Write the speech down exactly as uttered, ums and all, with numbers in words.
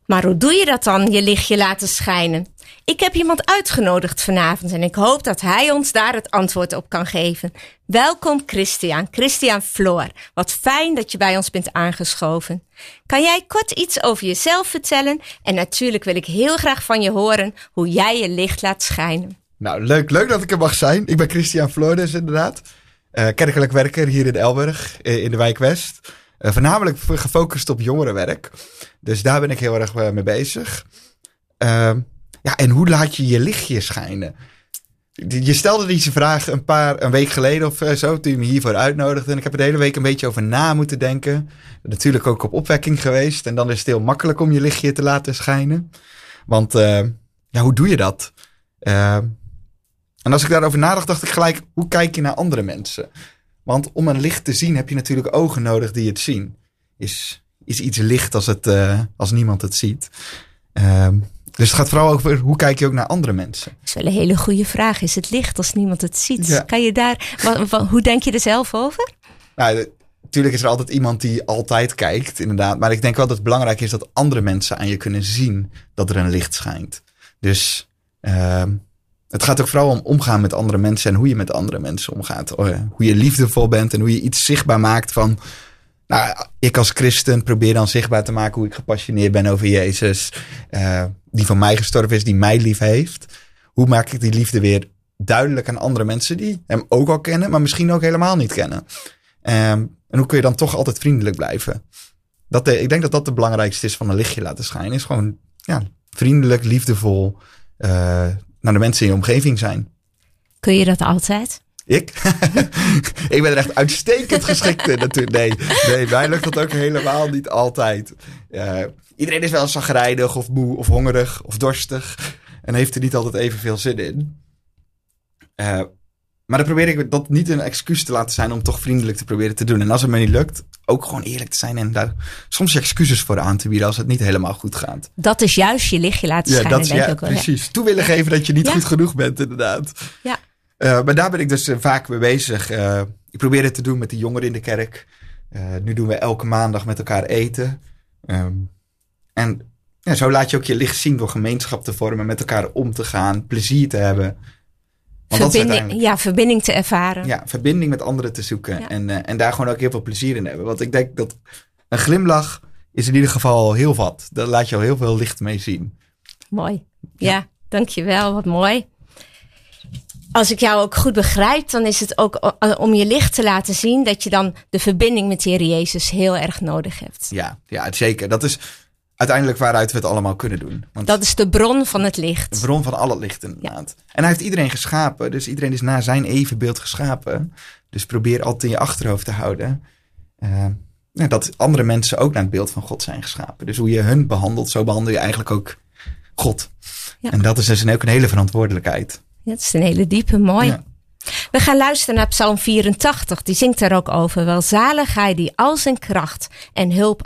Maar hoe doe je dat dan, je lichtje laten schijnen? Ik heb iemand uitgenodigd vanavond en ik hoop dat hij ons daar het antwoord op kan geven. Welkom Christian, Christian Floor. Wat fijn dat je bij ons bent aangeschoven. Kan jij kort iets over jezelf vertellen? En natuurlijk wil ik heel graag van je horen hoe jij je licht laat schijnen. Nou, leuk, leuk dat ik er mag zijn. Ik ben Christian Floor dus inderdaad. Uh, kerkelijk werker hier in Elburg, uh, in de wijk West. Uh, voornamelijk gefocust op jongerenwerk. Dus daar ben ik heel erg uh, mee bezig. Uh, ja, en hoe laat je je lichtje schijnen? Je stelde deze vraag een paar een week geleden of uh, zo, toen je me hiervoor uitnodigde. En ik heb er de hele week een beetje over na moeten denken. Natuurlijk ook op opwekking geweest. En dan is het heel makkelijk om je lichtje te laten schijnen. Want uh, ja, hoe doe je dat? Uh, en als ik daarover nadacht, dacht ik gelijk, hoe kijk je naar andere mensen? Want om een licht te zien heb je natuurlijk ogen nodig die het zien. Is, is iets licht als, het, uh, als niemand het ziet. Uh, dus het gaat vooral over hoe kijk je ook naar andere mensen. Dat is wel een hele goede vraag. Is het licht als niemand het ziet? Ja. Kan je daar, wat, wat, hoe denk je er zelf over? Nou, natuurlijk is er altijd iemand die altijd kijkt, inderdaad. Maar ik denk wel dat het belangrijk is dat andere mensen aan je kunnen zien dat er een licht schijnt. Dus uh, het gaat ook vooral om omgaan met andere mensen en hoe je met andere mensen omgaat. Hoe je liefdevol bent en hoe je iets zichtbaar maakt van... Nou, ik als christen probeer dan zichtbaar te maken hoe ik gepassioneerd ben over Jezus. Uh, die van mij gestorven is, die mij lief heeft. Hoe maak ik die liefde weer duidelijk aan andere mensen die hem ook al kennen, maar misschien ook helemaal niet kennen. Um, en hoe kun je dan toch altijd vriendelijk blijven? Dat de, ik denk dat dat de belangrijkste is van een lichtje laten schijnen. Is gewoon ja, vriendelijk, liefdevol uh, naar de mensen in je omgeving zijn. Kun je dat altijd? Ik? Ik ben er echt uitstekend geschikt in natuurlijk. Nee, nee, mij lukt dat ook helemaal niet altijd. Uh, iedereen is wel chagrijnig of moe of hongerig of dorstig. En heeft er niet altijd evenveel zin in. Uh, maar dan probeer ik dat niet een excuus te laten zijn om toch vriendelijk te proberen te doen. En als het me niet lukt, ook gewoon eerlijk te zijn en daar soms excuses voor aan te bieden als het niet helemaal goed gaat. Dat is juist je lichtje laten schijnen, ja, dat, denk ja, ik wel. Precies. Ja. Toe willen geven dat je niet ja. goed genoeg bent, inderdaad. Ja. Uh, maar daar ben ik dus uh, vaak mee bezig. Uh, ik probeer het te doen met de jongeren in de kerk. Uh, nu doen we elke maandag met elkaar eten. Um, en ja, zo laat je ook je licht zien door gemeenschap te vormen, met elkaar om te gaan, plezier te hebben. Want verbinding, ja, verbinding te ervaren. Ja, verbinding met anderen te zoeken. Ja. En, uh, en daar gewoon ook heel veel plezier in hebben. Want ik denk dat een glimlach is in ieder geval heel wat. Daar laat je al heel veel licht mee zien. Mooi. Ja, ja, dankjewel. Wat mooi. Als ik jou ook goed begrijp, dan is het ook om je licht te laten zien dat je dan de verbinding met de Heer Jezus heel erg nodig hebt. Ja, ja, zeker. Dat is uiteindelijk waaruit we het allemaal kunnen doen. Want dat is de bron van het licht. De bron van al het licht inderdaad. Ja. En hij heeft iedereen geschapen, dus iedereen is naar zijn evenbeeld geschapen. Dus probeer altijd in je achterhoofd te houden uh, ja, dat andere mensen ook naar het beeld van God zijn geschapen. Dus hoe je hun behandelt, zo behandel je eigenlijk ook God. Ja. En dat is dus ook een hele verantwoordelijkheid. Ja, dat is een hele diepe, mooi. Ja. We gaan luisteren naar Psalm vierentachtig. Die zingt daar ook over. Welzalig hij die al zijn kracht en hulp